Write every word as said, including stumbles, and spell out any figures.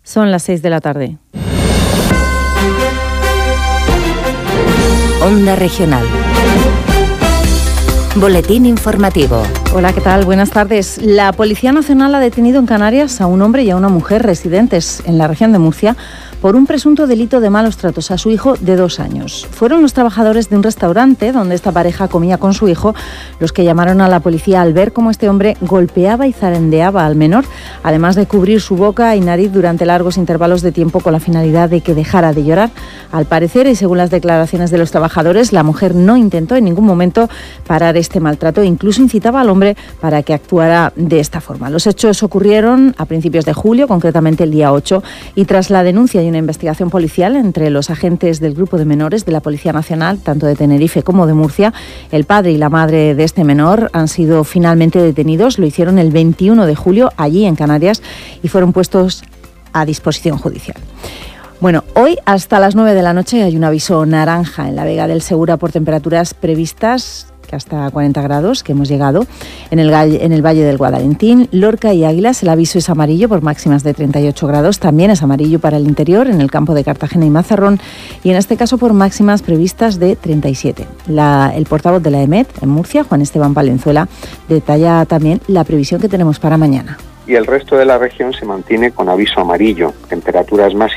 Son las seis de la tarde. Onda Regional. Boletín informativo. Hola, ¿qué tal? Buenas tardes. La Policía Nacional ha detenido en Canarias a un hombre y a una mujer residentes en la región de Murcia por un presunto delito de malos tratos a su hijo de dos años. Fueron los trabajadores de un restaurante donde esta pareja comía con su hijo los que llamaron a la policía al ver cómo este hombre golpeaba y zarandeaba al menor, además de cubrir su boca y nariz durante largos intervalos de tiempo con la finalidad de que dejara de llorar. Al parecer, y según las declaraciones de los trabajadores, la mujer no intentó en ningún momento parar este maltrato e incluso incitaba al hombre para que actuara de esta forma. Los hechos ocurrieron a principios de julio, concretamente el día ocho, y tras la denuncia y una investigación policial entre los agentes del grupo de menores de la Policía Nacional, tanto de Tenerife como de Murcia, el padre y la madre de este menor han sido finalmente detenidos. Lo hicieron el veintiuno de julio allí en Canarias y fueron puestos a disposición judicial. Bueno, hoy hasta las nueve de la noche hay un aviso naranja en la Vega del Segura por temperaturas previstas que hasta cuarenta grados, que hemos llegado en el, en el Valle del Guadalentín, Lorca y Águilas. El aviso es amarillo por máximas de treinta y ocho grados, también es amarillo para el interior, en el campo de Cartagena y Mazarrón, y en este caso por máximas previstas de treinta y siete. La, el portavoz de la E M E T en Murcia, Juan Esteban Valenzuela, detalla también la previsión que tenemos para mañana. Y el resto de la región se mantiene con aviso amarillo, temperaturas más